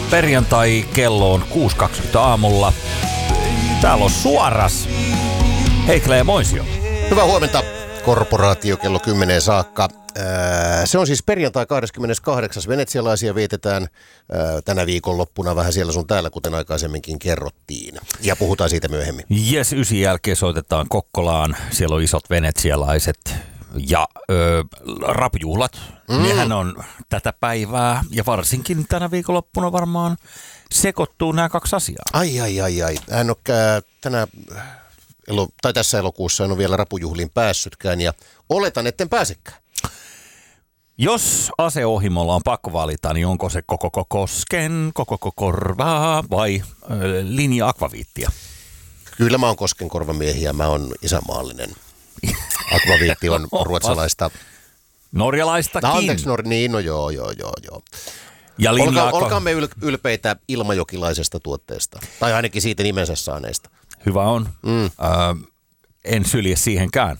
Perjantai kello on 6.20 aamulla. Täällä on Suoras. Heikle ja Moisio. Hyvää huomenta. Korporaatio kello 10 saakka. Se on siis perjantai 28. Venetsialaisia vietetään tänä viikonloppuna vähän siellä sun täällä, kuten aikaisemminkin kerrottiin. Ja puhutaan siitä myöhemmin. Jes, 9 jälkeen soitetaan Kokkolaan. Siellä on isot venetsialaiset ja rapujuhlat. Nehän on tätä päivää ja varsinkin tänä viikonloppuna varmaan sekoittuu nämä kaksi asiaa. Ai. Hän on tässä elokuussa en ole vielä rapujuhliin päässytkään ja oletan, etten pääsekään. Jos aseohimolla on pakko valita, niin onko se koko Kosken, koko Korvaa vai linja akvaviittia? Kyllä mä oon Koskenkorvamiehiä, mä oon isänmaallinen. Akvaviitti on ruotsalaista. Norjalaistakin. Anteeksi, joo. Ja olkaamme ylpeitä ilmajokilaisesta tuotteesta. Tai ainakin siitä nimensä saaneesta. Hyvä on. En sylje siihenkään.